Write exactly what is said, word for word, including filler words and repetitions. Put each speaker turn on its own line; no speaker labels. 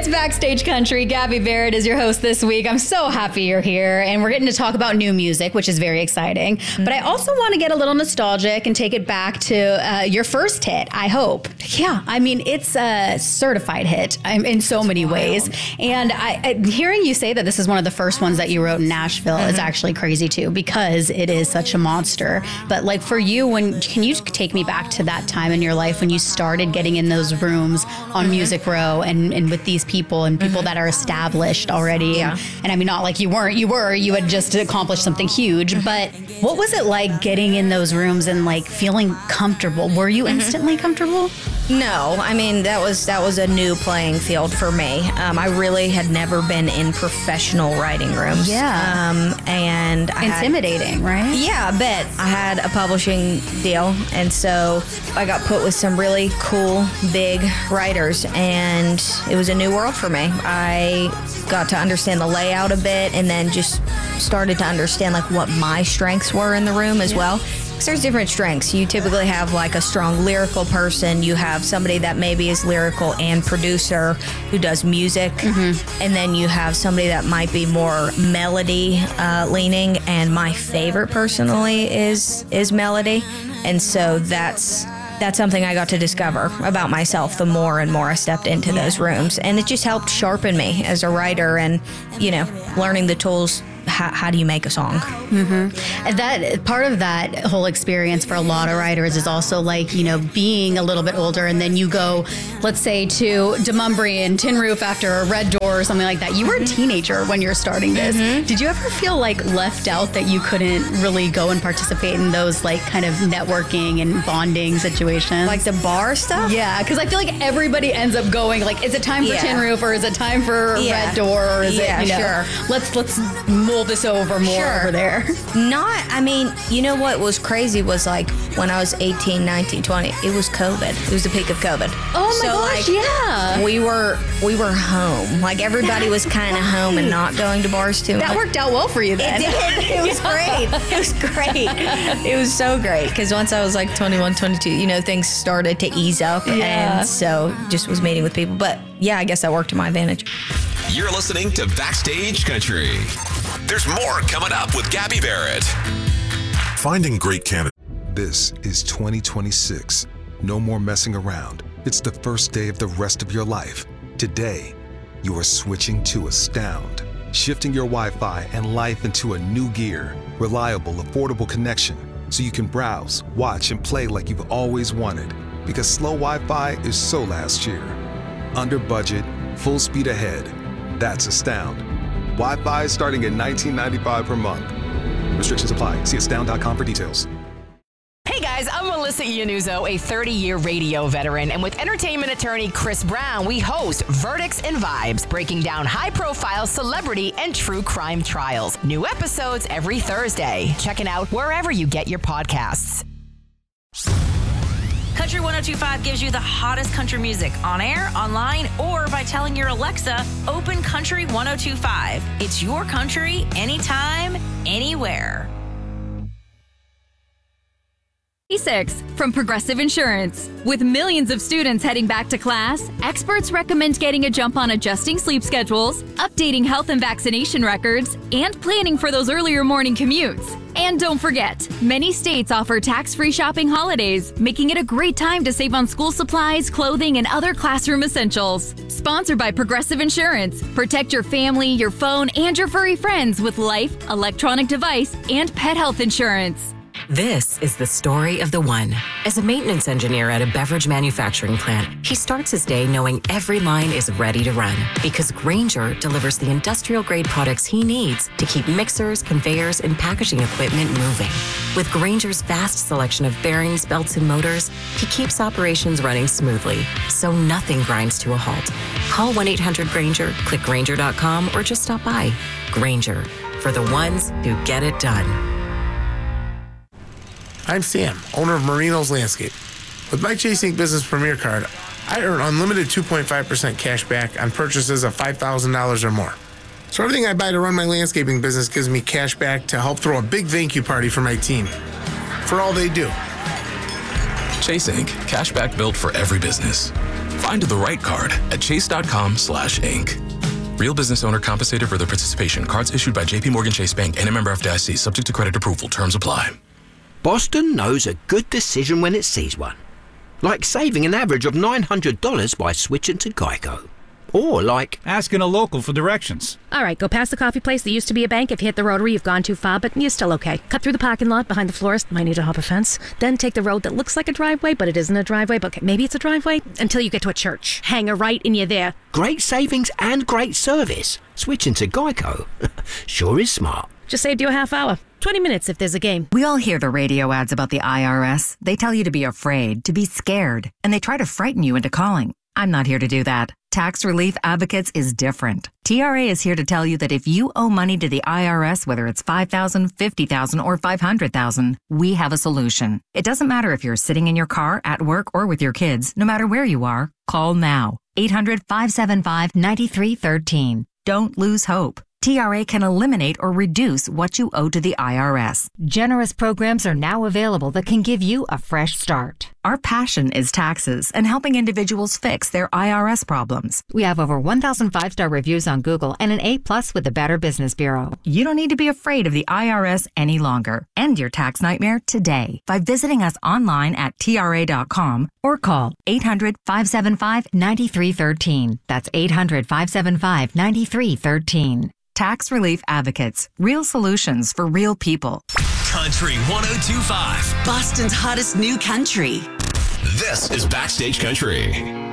Backstage Country. Gabby Barrett is your host this week. I'm so happy you're here, and we're getting to talk about new music, which is very exciting. Mm-hmm. But I also want to get a little nostalgic and take it back to uh, your first hit, I hope. Yeah, I mean, it's a certified hit um, in so That's many wild. ways. And I, I, hearing you say that this is one of the first ones that you wrote in Nashville mm-hmm. is actually crazy too, because it is such a monster. But like for you, when can you take me back to that time in your life when you started getting in those rooms on mm-hmm. Music Row and, and with these people and people mm-hmm. that are established already? Yeah. And, and I mean, not like you weren't, you were, you had just accomplished something huge, mm-hmm. but what was it like getting in those rooms and like feeling comfortable? Were you mm-hmm. instantly comfortable?
No, I mean, that was that was a new playing field for me. Um, I really had never been in professional writing rooms.
Yeah.
Um, and I
Intimidating,
had,
right?
Yeah, I bet. I had a publishing deal, and so I got put with some really cool, big writers, and it was a new world for me. I got to understand the layout a bit, and then just started to understand like what my strengths were in the room as yeah. well. There's different strengths. You typically have like a strong lyrical person. You have somebody that maybe is lyrical and producer who does music. Mm-hmm. And then you have somebody that might be more melody uh, leaning. And my favorite personally is is melody. And so that's that's something I got to discover about myself the more and more I stepped into yeah. those rooms. And it just helped sharpen me as a writer and, you know, learning the tools. How, how do you make a song?
Mm-hmm. And that part of that whole experience for a lot of writers is also like, you know, being a little bit older and then you go, let's say to Demumbrey and Tin Roof after a Red Door or something like that. You were a teenager when you were starting this. Mm-hmm. Did you ever feel like left out that you couldn't really go and participate in those like kind of networking and bonding situations?
Like the bar stuff?
Yeah, because I feel like everybody ends up going like, is it time for yeah. Tin Roof or is it time for
yeah.
Red Door or is
yeah,
it, you know,
sure.
let's let's mold this over more
sure.
over there.
Not, I mean, you know what was crazy was like when I was eighteen, nineteen, twenty, it was COVID. It was the peak of COVID.
Oh my
so
gosh,
like,
yeah.
We were we were home. Like everybody That's was kind of right. home and not going to bars too much.
That worked out well for you then.
It did. It was great. It was great. It was so great because once I was like twenty-one, twenty-two, you know, things started to ease up.
Yeah.
And so just was meeting with people. But yeah, I guess that worked to my advantage.
You're listening to Backstage Country. There's more coming up with Gabby Barrett.
Finding great candidates. This is twenty twenty-six. No more messing around. It's the first day of the rest of your life. Today, you are switching to Astound, shifting your Wi-Fi and life into a new gear. Reliable, affordable connection, so you can browse, watch, and play like you've always wanted. Because slow Wi-Fi is so last year. Under budget, full speed ahead. That's Astound. Wi-Fi starting at nineteen ninety-five per month. Restrictions apply. See astound dot com for details.
Hey guys, I'm Melissa Iannuzzo, a thirty-year radio veteran, and with entertainment attorney Chris Brown, we host Verdicts and Vibes, breaking down high-profile celebrity and true crime trials. New episodes every Thursday. Check it out wherever you get your podcasts.
Country one oh two point five gives you the hottest country music on air, online, or by telling your Alexa, open Country one oh two point five. It's your country, anytime, anywhere.
six from Progressive Insurance. With millions of students heading back to class, experts recommend getting a jump on adjusting sleep schedules, updating health and vaccination records, and planning for those earlier morning commutes. And don't forget, many states offer tax-free shopping holidays, making it a great time to save on school supplies, clothing, and other classroom essentials. Sponsored by Progressive Insurance. Protect your family, your phone, and your furry friends with life, electronic device, and pet health insurance.
This is the story of the one. As a maintenance engineer at a beverage manufacturing plant, he starts his day knowing every line is ready to run because Grainger delivers the industrial-grade products he needs to keep mixers, conveyors, and packaging equipment moving. With Grainger's vast selection of bearings, belts, and motors, he keeps operations running smoothly, so nothing grinds to a halt. Call one eight hundred Grainger, click Grainger dot com, or just stop by. Grainger, for the ones who get it done.
I'm Sam, owner of Marino's Landscape. With my Chase Ink Business Premier Card, I earn unlimited two point five percent cash back on purchases of five thousand dollars or more. So everything I buy to run my landscaping business gives me cash back to help throw a big thank you party for my team, for all they do.
Chase Ink, cash back built for every business.
Find the right card at chase.com slash Inc. Real business owner compensated for their participation. Cards issued by J P Morgan Chase Bank and a member F D I C. Subject to credit approval. Terms apply.
Boston knows a good decision when it sees one. Like saving an average of nine hundred dollars by switching to Geico. Or like
asking a local for directions.
All right, go past the coffee place that used to be a bank. If you hit the rotary, you've gone too far, but you're still okay. Cut through the parking lot behind the florist. Might need to hop a fence. Then take the road that looks like a driveway, but it isn't a driveway. But okay, maybe it's a driveway until you get to a church. Hang a right and you're there.
Great savings and great service. Switching to Geico sure is smart.
Just saved you a half hour. twenty minutes if there's a game.
We all hear the radio ads about the I R S. They tell you to be afraid, to be scared, and they try to frighten you into calling. I'm not here to do that. Tax Relief Advocates is different. T R A is here to tell you that if you owe money to the I R S, whether it's five thousand dollars, fifty thousand dollars, or five hundred thousand dollars, we have a solution. It doesn't matter if you're sitting in your car, at work, or with your kids. No matter where you are, call now. eight hundred, five seven five, nine three one three. Don't lose hope. T R A can eliminate or reduce what you owe to the I R S. Generous programs are now available that can give you a fresh start. Our passion is taxes and helping individuals fix their I R S problems. We have over one thousand five-star reviews on Google and an A plus with the Better Business Bureau. You don't need to be afraid of the I R S any longer. End your tax nightmare today by visiting us online at T R A dot com or call eight hundred, five seven five, nine three one three. That's eight hundred, five seven five, nine three one three. Tax Relief Advocates. Real solutions for real people.
Country one oh two point five.
Boston's hottest new country.
This is Backstage Country.